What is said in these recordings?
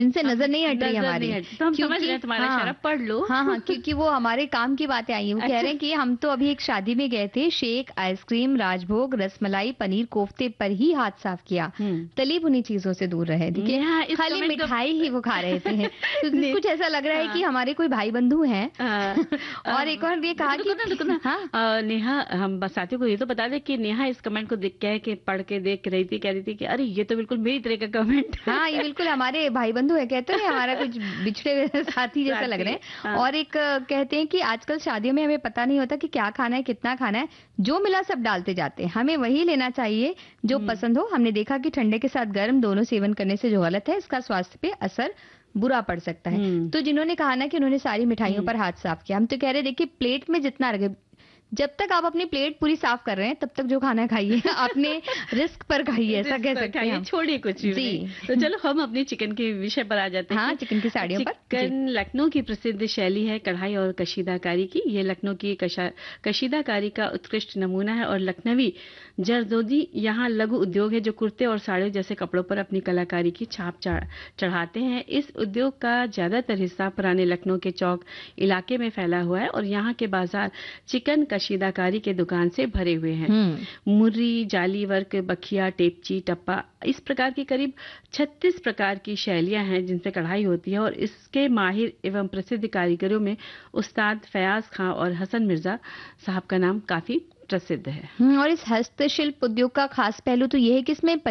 इनसे नजर नहीं हट रही नजर हमारी, नहीं हटती, तो हम समझ रहे हैं तुम्हारा हाँ, इशारा, पढ़ लो। हाँ हाँ, क्योंकि वो हमारे काम की बातें आई हैं। वो कह रहे हैं कि हम तो अभी एक शादी में गए थे, शेक, आइसक्रीम, राजभोग, रसमलाई, पनीर कोफ्ते पर ही हाथ साफ किया, तली भुनी चीजों से दूर रहे। देखिए, नेहा इस खाली कमेंट को मिठाई ही वो खा रहे थे तो कुछ ऐसा लग रहा है कि हाँ, हमारे कोई भाई बंधु हैं। और एक और ये कहा रुको कि ना, रुको ना। हाँ नेहा, हम बस साथियों को ये तो बता दें कि नेहा इस कमेंट को देख कह के पढ़ के देख रही थी, कह रही थी कि अरे ये तो बिल्कुल मेरी तरह का कमेंट है। हाँ, ये बिल्कुल हमारे भाई बंधु है, कहते हैं हमारा कुछ बिछड़े हुए साथी जैसा लग रहे हैं। हाँ। और एक कहते हैं कि आजकल शादियों में हमें पता नहीं होता कि क्या खाना है, कितना खाना है, जो मिला सब डालते जाते हैं, हमें वही लेना चाहिए जो पसंद हो। हमने देखा कि ठंडे के साथ गर्म दोनों सेवन करने से जो गलत है, इसका स्वास्थ्य पे असर बुरा पड़ सकता है। तो जिन्होंने कहा ना कि उन्होंने सारी मिठाइयों पर हाथ साफ किया, हम तो कह रहे देखिए, प्लेट में जितना रखे, जब तक आप अपनी प्लेट पूरी साफ कर रहे हैं तब तक जो खाना खाइए अपने रिस्क पर खाइए, ऐसा कह सकते हैं हम। छोड़िए कुछ भी नहीं। तो चलो हम अपनी चिकन के विषय पर आ जाते हैं। हाँ, चिकन की साड़ियों पर। चिकन लखनऊ की प्रसिद्ध शैली है कढ़ाई और कशीदाकारी की। ये लखनऊ की कशीदाकारी का उत्कृष्ट नमूना है और लखनवी जरदोजी यहाँ लघु उद्योग है जो कुर्ते और साड़ियों जैसे कपड़ों पर अपनी कलाकारी की छाप चढ़ाते हैं। इस उद्योग का ज्यादातर हिस्सा पुराने लखनऊ के चौक इलाके में फैला हुआ है और यहाँ के बाजार चिकन कशीदाकारी के दुकान से भरे हुए हैं। मुर्री, जाली वर्क, बखिया, टेपची, टप्पा, इस प्रकार की करीब 36 प्रकार की शैलियां हैं जिनसे कढ़ाई होती है और इसके माहिर एवं प्रसिद्ध कारीगरों में उस्ताद फयाज खां और हसन मिर्जा साहब का नाम काफी प्रसिद्ध है। और इस हस्तशिल्प उद्योग का खास पहलू तो यह है कि इसमें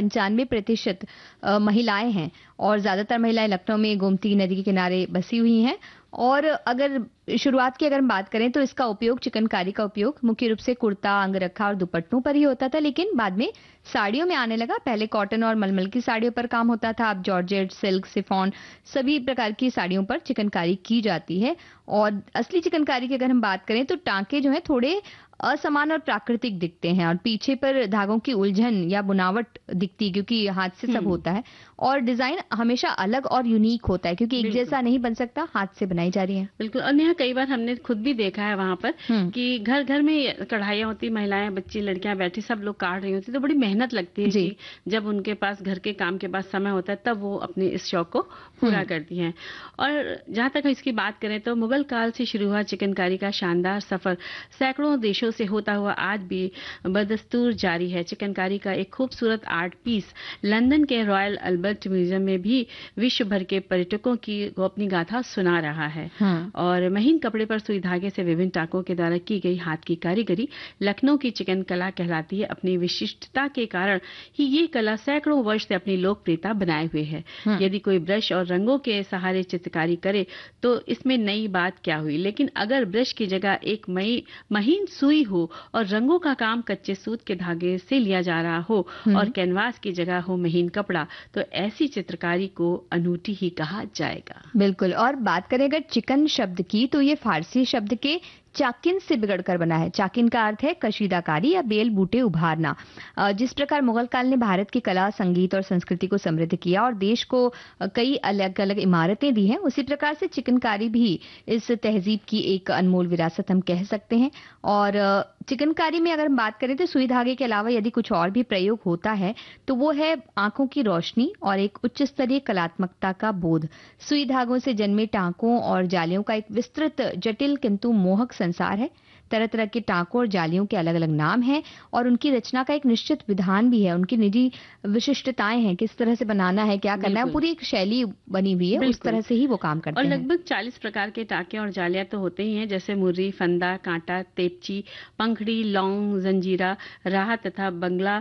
95% महिलाएं हैं और ज्यादातर महिलाएं लखनऊ में गोमती नदी के किनारे बसी हुई हैं। और अगर शुरुआत की हम बात करें तो इसका उपयोग, चिकनकारी का उपयोग मुख्य रूप से कुर्ता, अंगरखा और दुपट्टों पर ही होता था, लेकिन बाद में साड़ियों में आने लगा। पहले कॉटन और मलमल की साड़ियों पर काम होता था, अब जॉर्जेट, सिल्क, शिफॉन, सभी प्रकार की साड़ियों पर चिकनकारी की जाती है। और असली चिकनकारी की अगर हम बात करें तो टांके जो है थोड़े असमान और प्राकृतिक दिखते हैं और पीछे पर धागों की उलझन या बुनावट दिखती है क्योंकि हाथ से सब होता है और डिजाइन हमेशा अलग और यूनिक होता है क्योंकि एक जैसा नहीं बन सकता, हाथ से बनाई जा रही है। बिल्कुल। और यहाँ कई बार हमने खुद भी देखा है वहां पर कि घर घर में कढ़ाइयाँ होती, महिलाएं, बच्ची, लड़कियां बैठी सब लोग काट रही होती, तो बड़ी मेहनत लगती है कि जब उनके पास घर के काम के बाद समय होता है तब वो अपने इस शौक को पूरा करती हैं। और जहां तक इसकी बात करें तो मुगल काल से शुरू हुआ चिकनकारी का शानदार सफर सैकड़ों देशों से होता हुआ आज भी बदस्तूर जारी है। चिकनकारी का एक खूबसूरत आर्ट पीस लंदन के रॉयल अल्बर्ट म्यूजियम में भी विश्व भर के पर्यटकों की अपनी गाथा सुना रहा है। और महीन कपड़े पर सुई धागे से विभिन्न टाकों के द्वारा की गई हाथ की कारीगरी लखनऊ की चिकन कला कहलाती है। अपनी विशिष्टता के कारण ही ये कला सैकड़ों वर्ष से अपनी लोकप्रियता बनाए हुए है। यदि कोई ब्रश और रंगों के सहारे चित्रकारी करे तो इसमें नई बात क्या हुई, लेकिन अगर ब्रश की जगह एक महीन सुई हो और रंगों का काम कच्चे सूत के धागे से लिया जा रहा हो और कैनवास की जगह हो महीन कपड़ा, तो ऐसी चित्रकारी को अनूठी ही कहा जाएगा। बिल्कुल। और बात करें अगर चिकन शब्द की तो ये फारसी शब्द के चाकिन से बिगड़कर बना है। चाकिन का अर्थ है कशीदाकारी या बेल बूटे उभारना। जिस प्रकार मुगल काल ने भारत की कला, संगीत और संस्कृति को समृद्ध किया और देश को कई अलग अलग इमारतें दी हैं, उसी प्रकार से चिकनकारी भी इस तहजीब की एक अनमोल विरासत हम कह सकते हैं। और चिकनकारी में अगर हम बात करें तो सुई धागे के अलावा यदि कुछ और भी प्रयोग होता है तो वो है आंखों की रोशनी और एक उच्च स्तरीय कलात्मकता का बोध। सुई धागों से जन्मे टांकों और जालियों का एक विस्तृत, जटिल किंतु मोहक संसार है। तरह तरह के टांकों और जालियों के अलग अलग नाम हैं और उनकी रचना का एक निश्चित विधान भी है। उनकी निजी विशिष्टताएं हैं, किस तरह से बनाना है, क्या करना है, पूरी एक शैली बनी हुई है, उस तरह से ही वो काम करते हैं। और लगभग 40 प्रकार के टांके और जालियां तो होते ही हैं, जैसे मुर्री, फंदा, कांटा, तेपची, पंखड़ी, लौंग, जंजीरा, राह तथा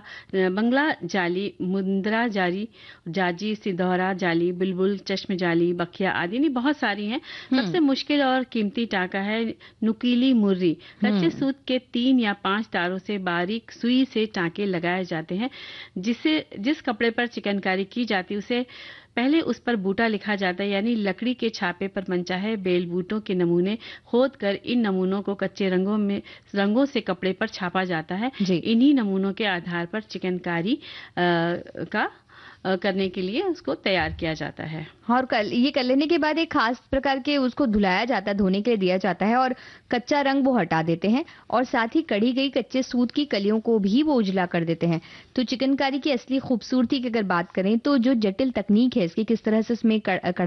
बंगला जाली, मुंदरा जाली, जाजी, सिधौरा जाली, बुलबुल, चश्म जाली, बखिया आदि नहीं बहुत सारी हैं। सबसे मुश्किल और कीमती टांका है नुकीली मुर्री। कच्चे सूत के 3 या 5 तारों से बारीक सुई से टांके लगाए जाते हैं। जिस कपड़े पर चिकनकारी की जाती है उसे पहले उस पर बूटा लिखा जाता है, यानी लकड़ी के छापे पर मनचाहे बेल बूटों के नमूने खोद कर इन नमूनों को कच्चे रंगों से कपड़े पर छापा जाता है। इन्हीं नमूनों के आधार पर चिकनकारी का करने के लिए उसको तैयार किया जाता है। और ये कर लेने के बाद एक खास प्रकार के उसको धुलाया जाता है, धोने के लिए दिया जाता है और कच्चा रंग वो हटा देते हैं और साथ ही कढ़ी गई कच्चे सूत की कलियों को भी वो उजला कर देते हैं। तो चिकनकारी की असली खूबसूरती की अगर बात करें तो जो जटिल तकनीक है इसकी, किस तरह से इसमें